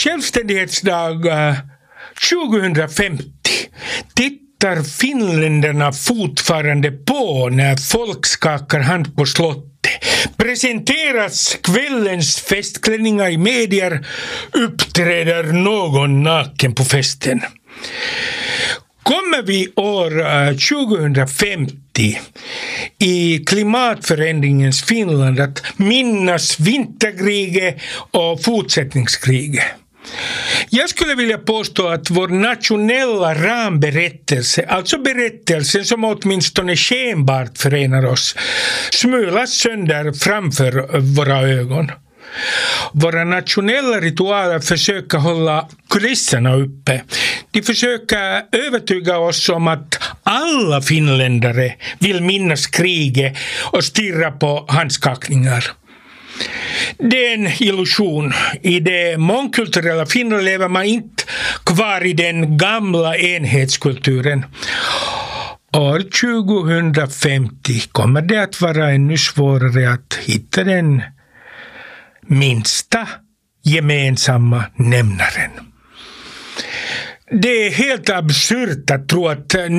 självständighetsdag 2050 tittar finländarna fortfarande på när folk skakar hand på slottet. Presenteras kvällens festklänningar i medier, uppträder någon naken på festen. Kommer vi år 2050 i klimatförändringens Finland att minnas vinterkriget och fortsättningskriget? Jag skulle vilja påstå att vår nationella ramberättelse, alltså berättelsen som åtminstone skenbart förenar oss, smulas sönder framför våra ögon. Våra nationella ritualer försöker hålla kulisserna uppe. De försöker övertyga oss om att alla finländare vill minnas kriget och stirra på handskakningar. Det är en illusion. I det mångkulturella Finland lever man inte kvar i den gamla enhetskulturen. År 2050 kommer det att vara ännu svårare att hitta den minsta gemensamma nämnaren. Det är helt absurt att tro att